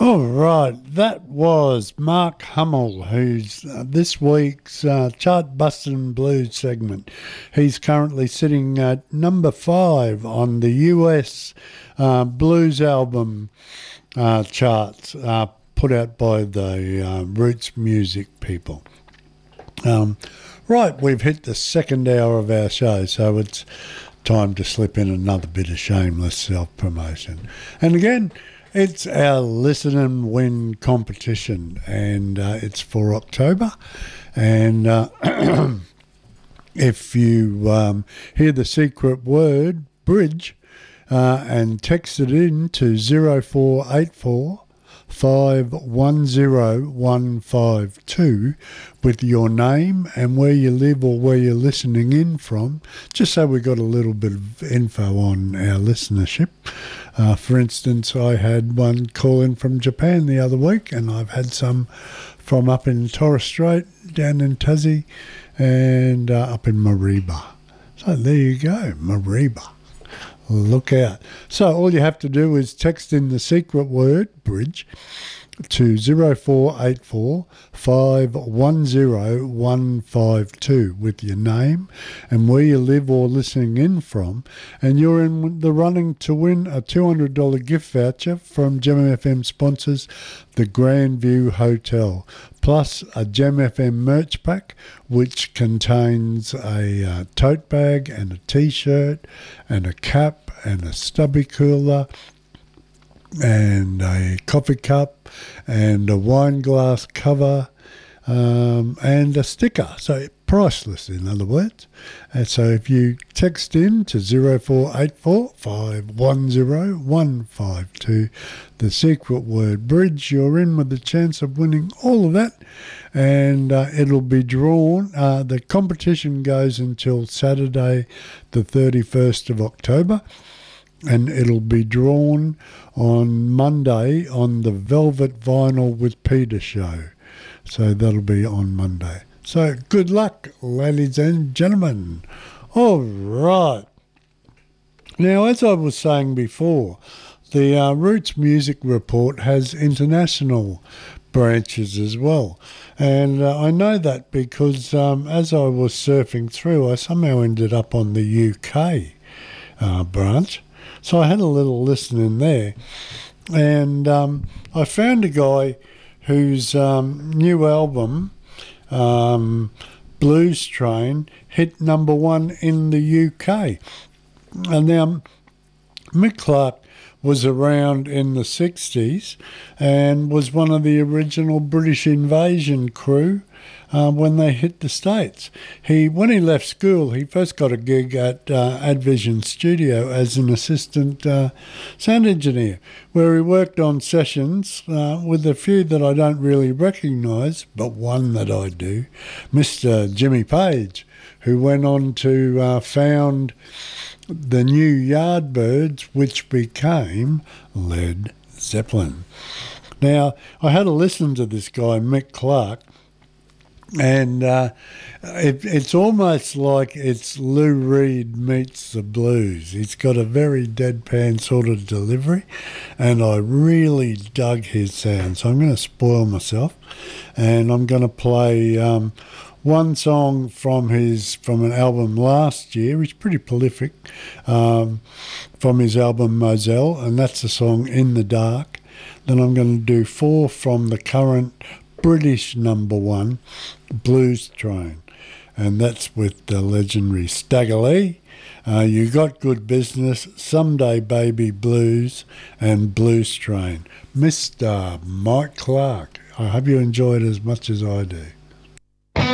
All right, that was Mark Hummel, who's this week's Chart Bustin' Blues segment. He's currently sitting at number 5 on the US blues album charts put out by the Roots Music people. Right, we've hit the second hour of our show, so it's time to slip in another bit of shameless self-promotion. And again, it's our Listen and Win competition, and it's for October. And if you hear the secret word, bridge, and text it in to 0484 510152 with your name and where you live or where you're listening in from, just so we got a little bit of info on our listenership. For instance, I had one call in from Japan the other week, and I've had some from up in Torres Strait, down in Tassie, and up in Mareeba. So there you go, Mareeba. Look out. So all you have to do is text in the secret word, bridge, to 0484 510152 with your name and where you live or listening in from, and you're in the running to win a $200 gift voucher from Gem FM sponsors the Grandview Hotel, plus a Gem FM merch pack which contains a tote bag and a t-shirt and a cap and a stubby cooler and a coffee cup and a wine glass cover and a sticker. So priceless, in other words. And so if you text in to 0484 510152 the secret word bridge, you're in with the chance of winning all of that, and it'll be drawn. The competition goes until Saturday the 31st of October, and it'll be drawn on Monday on the Velvet Vinyl with Peter show. So that'll be on Monday. So good luck, ladies and gentlemen. All right. Now, as I was saying before, the Roots Music Report has international branches as well. And I know that because as I was surfing through, I somehow ended up on the UK branch. So I had a little listen in there, and I found a guy whose new album, Blues Train, hit number 1 in the UK. And now Mick Clark was around in the 60s and was one of the original British invasion crew when they hit the States. When he left school, he first got a gig at Advision Studio as an assistant sound engineer, where he worked on sessions with a few that I don't really recognise, but one that I do, Mr. Jimmy Page, who went on to found the new Yardbirds, which became Led Zeppelin. Now, I had a listen to this guy, Mick Clark, and it's almost like it's Lou Reed meets the blues. He's got a very deadpan sort of delivery, and I really dug his sound. So I'm going to spoil myself, and I'm going to play one song from an album last year. He's pretty prolific, from his album Moselle, and that's the song In the Dark. Then I'm going to do 4 from the current British number 1, Blues Train, and that's with the legendary Stagger Lee. You Got Good Business, Someday Baby Blues, and Blues Train. Mr. Mike Clark. I hope you enjoy it as much as I do.